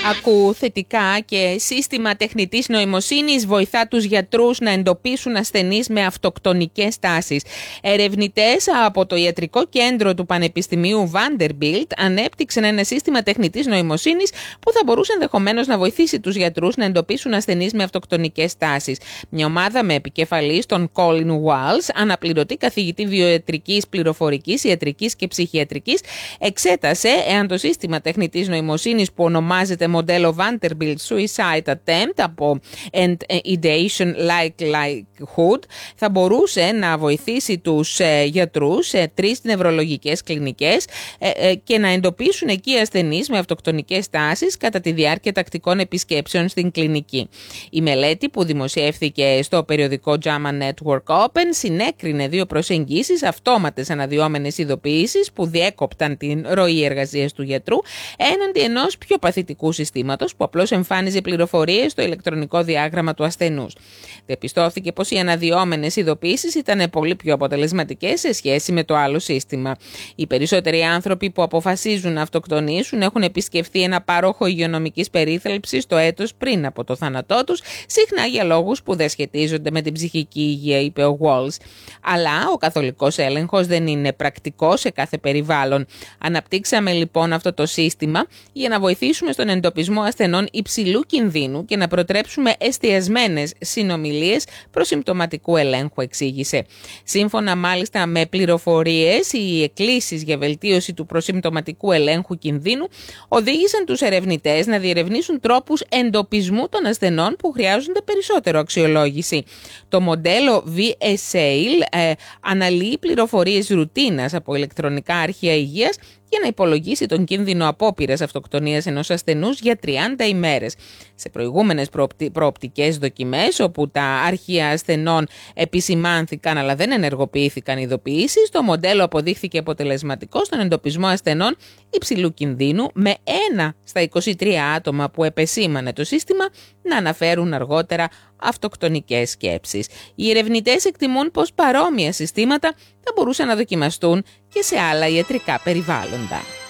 Ακού θετικά και σύστημα τεχνητής νοημοσύνης βοηθά τους γιατρούς να εντοπίσουν ασθενείς με αυτοκτονικές τάσεις. Ερευνητές από το Ιατρικό Κέντρο του Πανεπιστημίου Vanderbilt ανέπτυξαν ένα σύστημα τεχνητής νοημοσύνης που θα μπορούσε ενδεχομένως να βοηθήσει τους γιατρούς να εντοπίσουν ασθενείς με αυτοκτονικές τάσεις. Μια ομάδα με επικεφαλής τον Colin Walsh, αναπληρωτή καθηγητή βιοιατρικής, πληροφορικής, ιατρικής και ψυχιατρικής, εξέτασε εάν το σύστημα τεχνητής νοημοσύνης που ονομάζεται μοντέλο Vanderbilt Suicide Attempt από and Ideation Likelihood θα μπορούσε να βοηθήσει τους γιατρούς σε 3 νευρολογικές κλινικές και να εντοπίσουν εκεί ασθενείς με αυτοκτονικές τάσεις κατά τη διάρκεια τακτικών επισκέψεων στην κλινική. Η μελέτη που δημοσιεύθηκε στο περιοδικό JAMA Network Open συνέκρινε 2 προσεγγίσεις, αυτόματες αναδυόμενες ειδοποιήσεις που διέκοπταν την ροή εργασίας του γιατρού έναντι ενός πιο παθητικού συστήματος που απλώς εμφάνιζε πληροφορίες στο ηλεκτρονικό διάγραμμα του ασθενούς. Διαπιστώθηκε πως οι αναδυόμενες ειδοποιήσεις ήταν πολύ πιο αποτελεσματικές σε σχέση με το άλλο σύστημα. Οι περισσότεροι άνθρωποι που αποφασίζουν να αυτοκτονήσουν έχουν επισκεφθεί ένα πάροχο υγειονομικής περίθαλψης το έτος πριν από το θάνατό τους, συχνά για λόγους που δεν σχετίζονται με την ψυχική υγεία, είπε ο Walsh. Αλλά ο καθολικός έλεγχος δεν είναι πρακτικό σε κάθε περιβάλλον. Αναπτύξαμε λοιπόν αυτό το σύστημα για να βοηθήσουμε στον εντοπισμό ασθενών υψηλού κινδύνου και να προτρέψουμε εστιασμένες συνομιλίες προσυμπτωματικού ελέγχου, εξήγησε. Σύμφωνα μάλιστα με πληροφορίες, οι εκκλήσεις για βελτίωση του προσυμπτωματικού ελέγχου κινδύνου οδήγησαν τους ερευνητές να διερευνήσουν τρόπους εντοπισμού των ασθενών που χρειάζονται περισσότερο αξιολόγηση. Το μοντέλο VSAIL αναλύει πληροφορίες ρουτίνας από ηλεκτρονικά αρχεία υγείας για να υπολογίσει τον κίνδυνο απόπειρας αυτοκτονίας ενός ασθενούς για 30 ημέρες. Σε προηγούμενες προοπτικές δοκιμές, όπου τα αρχεία ασθενών επισημάνθηκαν αλλά δεν ενεργοποιήθηκαν ειδοποιήσεις, το μοντέλο αποδείχθηκε αποτελεσματικό στον εντοπισμό ασθενών υψηλού κινδύνου, με 1 στα 23 άτομα που επεσήμανε το σύστημα να αναφέρουν αργότερα αυτοκτονικές σκέψεις. Οι ερευνητές εκτιμούν πως παρόμοια συστήματα θα μπορούσαν να δοκιμαστούν και σε άλλα ιατρικά περιβάλλοντα.